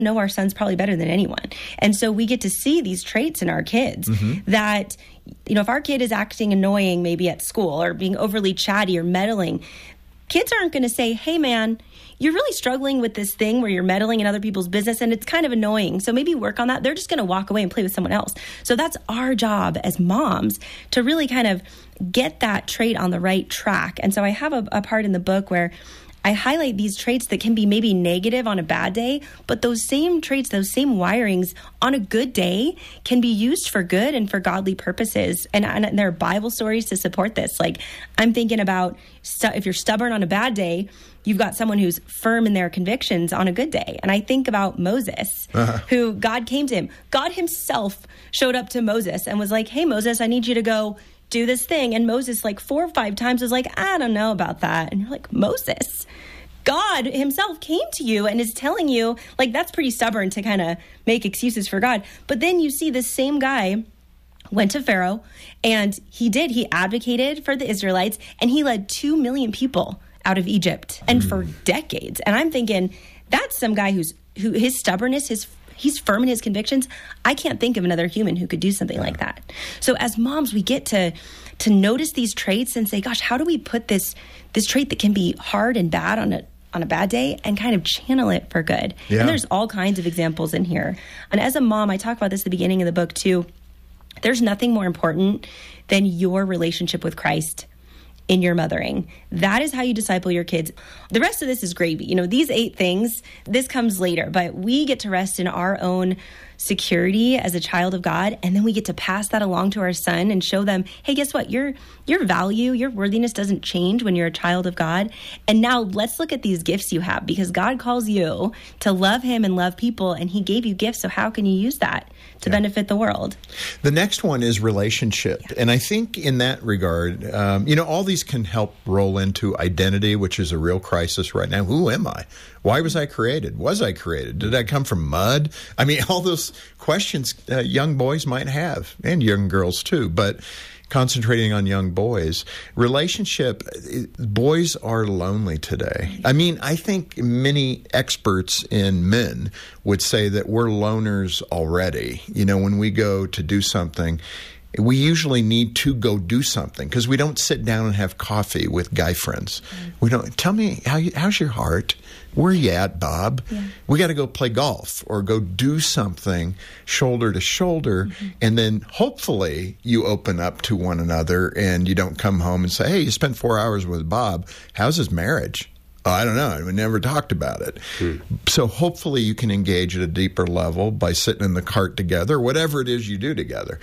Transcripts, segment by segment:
know our sons probably better than anyone. And so we get to see these traits in our kids that, if our kid is acting annoying maybe at school or being overly chatty or meddling, kids aren't going to say, hey, man, you're really struggling with this thing where you're meddling in other people's business and it's kind of annoying. So maybe work on that. They're just going to walk away and play with someone else. So that's our job as moms to really kind of get that trait on the right track. And so I have a part in the book where I highlight these traits that can be maybe negative on a bad day, but those same traits, those same wirings on a good day can be used for good and for godly purposes. And there are Bible stories to support this. Like I'm thinking about if you're stubborn on a bad day, you've got someone who's firm in their convictions on a good day. And I think about Moses, who God came to him. God himself showed up to Moses and was like, hey, Moses, I need you to go do this thing. And Moses, like 4 or 5 times, was like, I don't know about that. And you're like, Moses, God himself came to you and is telling you, like, that's pretty stubborn to kind of make excuses for God. But then you see this same guy went to Pharaoh, and he advocated for the Israelites, and he led 2 million people out of Egypt, and for decades. And I'm thinking, that's some guy who his stubbornness, he's firm in his convictions. I can't think of another human who could do something like that. So as moms, we get to notice these traits and say, gosh, how do we put this trait that can be hard and bad on a bad day and kind of channel it for good? Yeah. And there's all kinds of examples in here. And as a mom, I talk about this at the beginning of the book too. There's nothing more important than your relationship with Christ in your mothering. That is how you disciple your kids. The rest of this is gravy. These 8 things, this comes later, but we get to rest in our own security as a child of God, and then we get to pass that along to our son and show them, hey, guess what? Your value, your worthiness doesn't change when you're a child of God. And now let's look at these gifts you have, because God calls you to love him and love people, and he gave you gifts, so how can you use that to benefit the world? The next one is relationship. Yeah. And I think in that regard, all these can help roll into identity, which is a real crisis right now. Who am I? Why was I created? Was I created? Did I come from mud? I mean, all those questions young boys might have, and young girls too, but concentrating on young boys. Relationship, boys are lonely today. I mean, I think many experts in men would say that we're loners already. When we go to do something, we usually need to go do something because we don't sit down and have coffee with guy friends. We don't. Tell me, how's your heart? Where you at, Bob? Yeah. We got to go play golf or go do something shoulder to shoulder. And then hopefully you open up to one another and you don't come home and say, hey, you spent 4 hours with Bob. How's his marriage? Oh, I don't know. We never talked about it. So hopefully you can engage at a deeper level by sitting in the cart together, whatever it is you do together.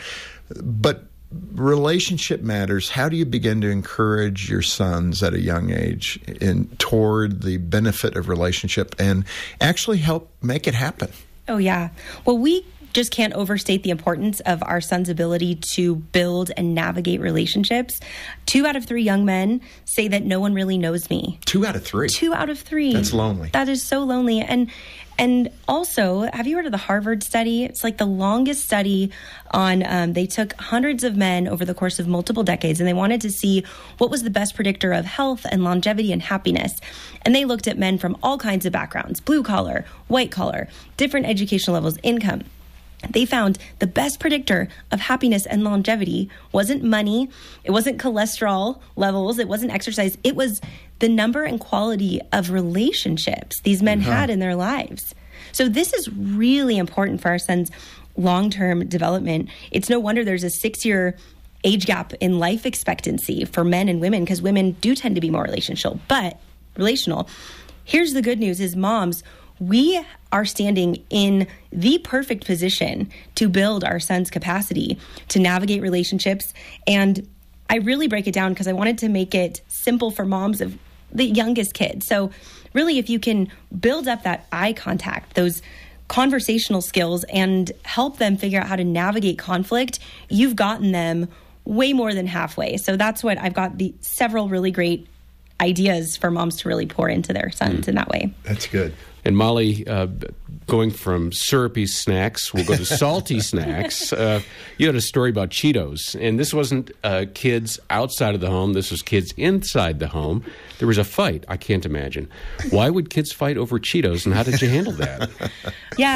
But relationship matters. How do you begin to encourage your sons at a young age toward the benefit of relationship and actually help make it happen? Oh, yeah. Well, we just can't overstate the importance of our son's ability to build and navigate relationships. 2 out of 3 young men say that no one really knows me. 2 out of 3? 2 out of 3. That's lonely. That is so lonely. And also, have you heard of the Harvard study? It's like the longest study on, they took hundreds of men over the course of multiple decades, and they wanted to see what was the best predictor of health and longevity and happiness. And they looked at men from all kinds of backgrounds, blue collar, white collar, different educational levels, income. They found the best predictor of happiness and longevity wasn't money, it wasn't cholesterol levels, it wasn't exercise, it was the number and quality of relationships these men had in their lives. So this is really important for our son's long-term development. It's no wonder there's a 6-year age gap in life expectancy for men and women, because women do tend to be more relational. Here's the good news is, moms, we are standing in the perfect position to build our son's capacity to navigate relationships. And I really break it down because I wanted to make it simple for moms of the youngest kids. So really, if you can build up that eye contact, those conversational skills, and help them figure out how to navigate conflict, you've gotten them way more than halfway. So that's what I've got, several really great ideas for moms to really pour into their sons in that way. That's good. And Molly, Going from syrupy snacks, we'll go to salty snacks. You had a story about Cheetos, and this wasn't kids outside of the home. This was kids inside the home. There was a fight. I can't imagine. Why would kids fight over Cheetos, and how did you handle that? Yeah.